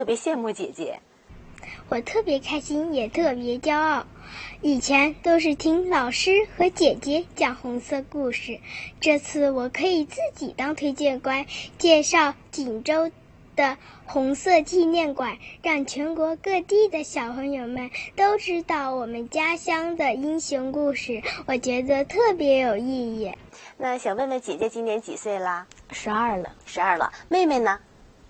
特别羡慕姐姐。 我特别开心，也特别骄傲。以前都是听老师和姐姐讲红色故事，这次我可以自己当推荐官，介绍锦州的红色纪念馆，让全国各地的小朋友们都知道我们家乡的英雄故事，我觉得特别有意义。 那想问问姐姐今年几岁啦 ？12了。 12了。妹妹呢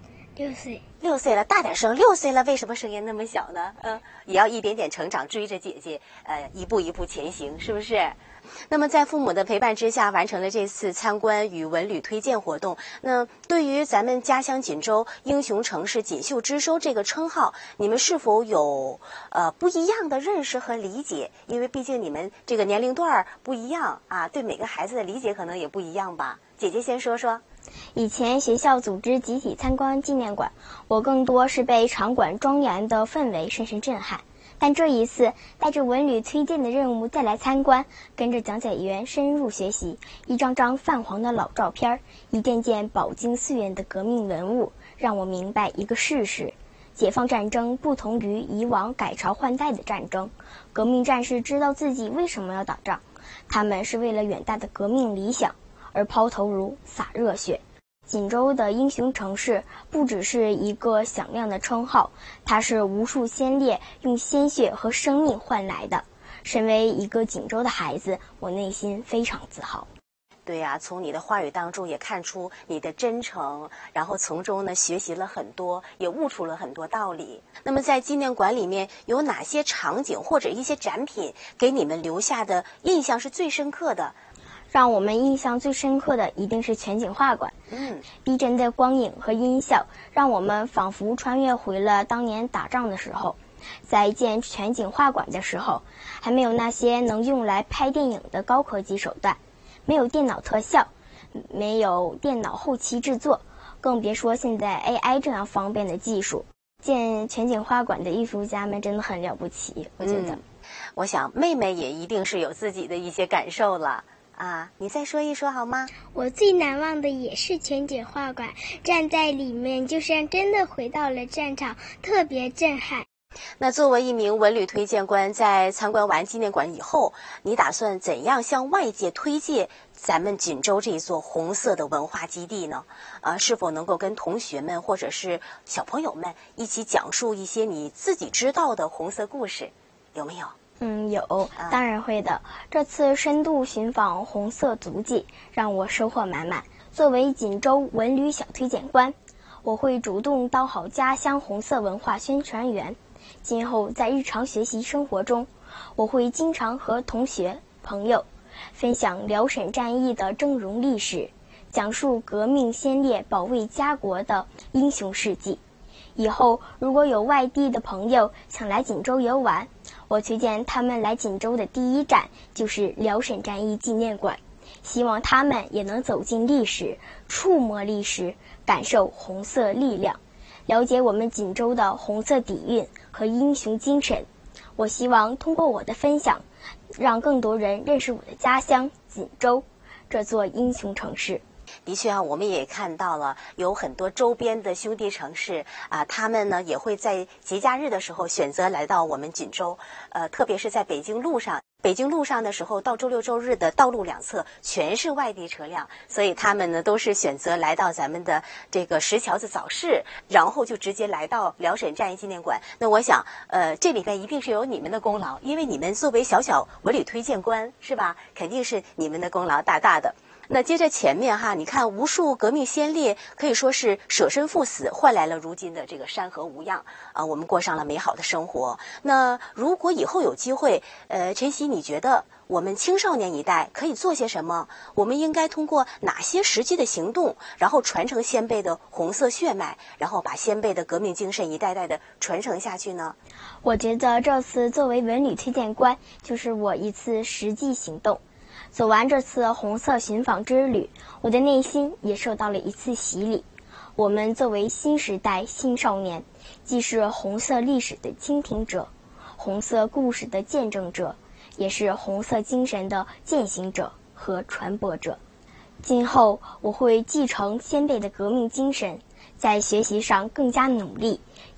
？6岁。 6岁了，大点声。6岁了，为什么声音那么小呢？也要一点点成长，追着姐姐，一步一步前行，是不是？那么在父母的陪伴之下，完成了这次参观与文旅推荐活动。那对于咱们家乡锦州英雄城市锦绣之州这个称号，你们是否有不一样的认识和理解？因为毕竟你们这个年龄段不一样啊，对每个孩子的理解可能也不一样吧。姐姐先说说。 以前学校组织集体参观纪念馆，我更多是被场馆庄严的氛围深深震撼。但这一次带着文旅推荐的任务再来参观，跟着讲解员深入学习，一张张泛黄的老照片，一件件饱经岁月的革命文物，让我明白一个事实：解放战争不同于以往改朝换代的战争，革命战士知道自己为什么要打仗，他们是为了远大的革命理想而抛头颅洒热血。锦州的英雄城市不只是一个响亮的称号，它是无数先烈用鲜血和生命换来的。身为一个锦州的孩子，我内心非常自豪。 对呀，从你的话语当中也看出你的真诚，然后从中呢学习了很多，也悟出了很多道理。那么在纪念馆里面有哪些场景或者一些展品给你们留下的印象是最深刻的？ 让我们印象最深刻的一定是全景画馆。逼真的光影和音效让我们仿佛穿越回了当年打仗的时候。在建全景画馆的时候，还没有那些能用来拍电影的高科技手段，没有电脑特效，没有电脑后期制作，更别说现在 AI 这样方便的技术。建全景画馆的艺术家们真的很了不起，我觉得。 我想妹妹也一定是有自己的一些感受了。你再说一说好吗？ 我最难忘的也是全景画馆，站在里面就像真的回到了战场，特别震撼。 那作为一名文旅推荐官，在参观完纪念馆以后，你打算怎样向外界推介咱们锦州这一座红色的文化基地呢？是否能够跟同学们或者是小朋友们一起讲述一些你自己知道的红色故事，有没有？ 有，当然会的。这次深度寻访红色足迹，让我收获满满。作为锦州文旅小推荐官，我会主动当好家乡红色文化宣传员。今后在日常学习生活中，我会经常和同学、朋友分享辽沈战役的峥嵘历史，讲述革命先烈保卫家国的英雄事迹。以后如果有外地的朋友想来锦州游玩，我推荐他们来锦州的第一站就是辽沈战役纪念馆，希望他们也能走进历史，触摸历史，感受红色力量，了解我们锦州的红色底蕴和英雄精神。我希望通过我的分享，让更多人认识我的家乡锦州这座英雄城市。 的确我们也看到了有很多周边的兄弟城市他们呢也会在节假日的时候选择来到我们锦州，特别是在北京路上。北京路上的时候，到周六周日的道路两侧全是外地车辆，所以他们呢都是选择来到咱们的这个石桥子早市，然后就直接来到辽沈战役纪念馆。那我想，这里边一定是有你们的功劳，因为你们作为小小文旅推荐官，是吧？肯定是你们的功劳大大的。那接着前面你看无数革命先烈可以说是舍身赴死，换来了如今的这个山河无恙我们过上了美好的生活。那如果以后有机会，晨曦，你觉得我们青少年一代可以做些什么？我们应该通过哪些实际的行动，然后传承先辈的红色血脉，然后把先辈的革命精神一代代的传承下去呢？ 我觉得这次作为文旅推荐官，就是我一次实际行动。走完这次红色寻访之旅，我的内心也受到了一次洗礼。我们作为新时代新少年，既是红色历史的倾听者，红色故事的见证者，也是红色精神的践行者和传播者。今后我会继承先辈的革命精神，在学习上更加努力，